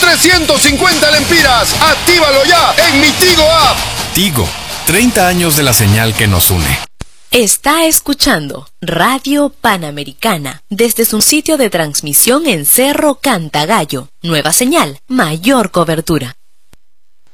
350 lempiras. Actívalo ya en mi Tigo App. Tigo, 30 años de la señal que nos une. Está escuchando Radio Panamericana desde su sitio de transmisión en Cerro Cantagallo. Nueva señal, mayor cobertura.